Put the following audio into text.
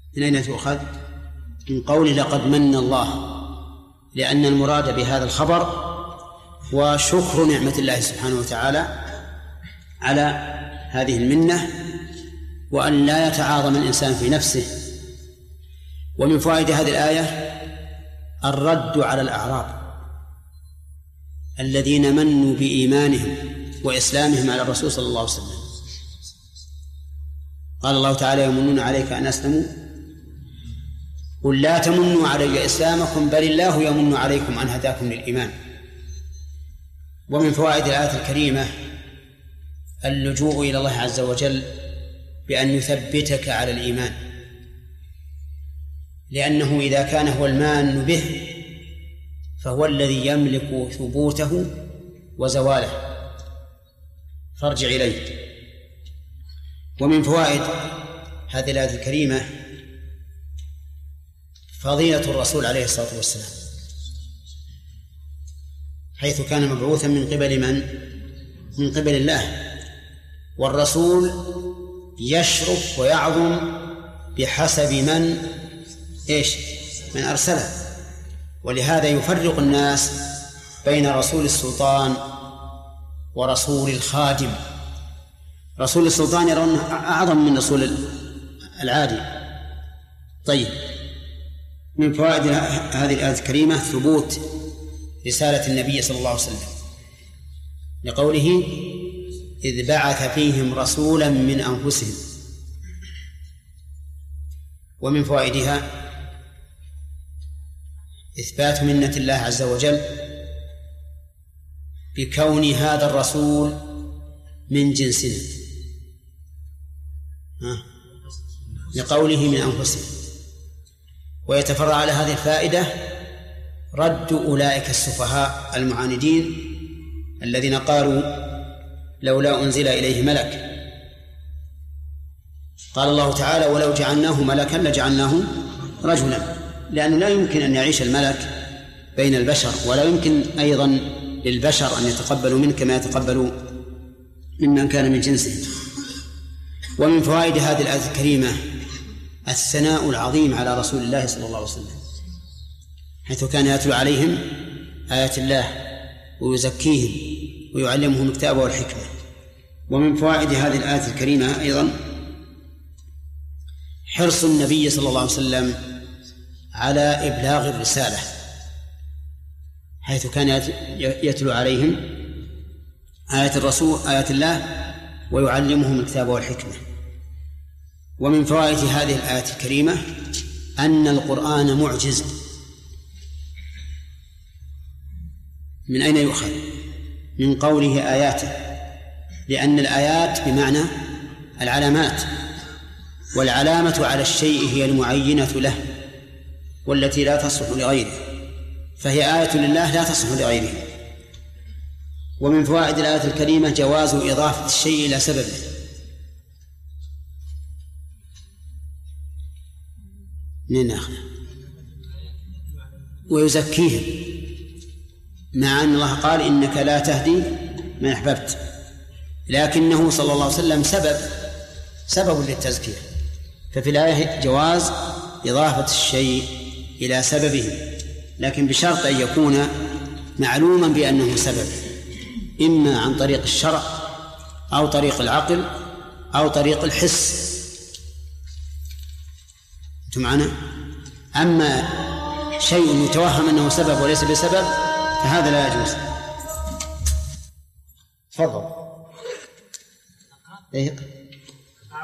من أين تؤخذ؟ من قول لقد من الله، لأن المراد بهذا الخبر هو شكر نعمة الله سبحانه وتعالى على هذه المنة، وأن لا يتعاظم الإنسان في نفسه. ومن فوائد هذه الآية الرد على الأعراب الذين منوا بإيمانهم وإسلامهم على الرسول صلى الله عليه وسلم. قال الله تعالى: يمنون عليك أن أسلموا قل لا تمنوا علي إسلامكم بل الله يمن عليكم أن هداكم للإيمان. ومن فوائد الآية الكريمة اللجوء إلى الله عز وجل بأن يثبتك على الإيمان، لأنه إذا كان هو المان به فهو الذي يملك ثبوته وزواله، فارجع إليه. ومن فوائد هذه الآية الكريمة فضيلة الرسول عليه الصلاة والسلام، حيث كان مبعوثا من قبل من؟ من قبل الله، والرسول يشرف ويعظم بحسب من أرسله. ولهذا يفرق الناس بين رسول السلطان ورسول الخادم. رسول السلطان يرونه أعظم من رسول العادي. طيب، من فوائد هذه الآية الكريمة ثبوت رسالة النبي صلى الله عليه وسلم، لقوله: إذ بعث فيهم رسولا من أنفسهم. ومن فوائدها إثبات منة الله عز وجل بكون هذا الرسول من جنسنا، لقوله من أنفسهم. ويتفرع على هذه الفائدة رد أولئك السفهاء المعاندين الذين قالوا: لولا أنزل إليه ملك. قال الله تعالى: ولو جعلناه ملكا لجعلناه رجلا، لأنه لا يمكن أن يعيش الملك بين البشر، ولا يمكن أيضا للبشر أن يتقبلوا منه كما يتقبلوا ممن كان من جنسه. ومن فوائد هذه الآية الكريمة الثناء العظيم على رسول الله صلى الله عليه وسلم، حيث كان يتلو عليهم آيات الله ويزكيهم ويعلمهم الكتاب والحكمة. ومن فوائد هذه الآية الكريمة أيضا حرص النبي صلى الله عليه وسلم على إبلاغ الرسالة، حيث كان يتلو عليهم آيات الرسول آيات الله ويعلمهم الكتاب والحكمة. ومن فوائد هذه الآية الكريمة أن القرآن معجز. من أين يؤخذ؟ من قوله آياته، لأن الآيات بمعنى العلامات، والعلامة على الشيء هي المعينة له والتي لا تصلح لغيره، فهي آية لله لا تصلح لغيره. ومن فوائد الآية الكريمة جواز إضافة الشيء إلى سببه، ويزكيهم، مع أن الله قال: إنك لا تهدي من أحببت، لكنه صلى الله عليه وسلم سبب للتزكية. ففي الآية جواز إضافة الشيء إلى سببه، لكن بشرط أن يكون معلوما بأنه سبب، إما عن طريق الشرع أو طريق العقل أو طريق الحس. أنتم معنا؟ أما شيء يتوهم أنه سبب وليس بسبب فهذا لا يجوز. تفضل.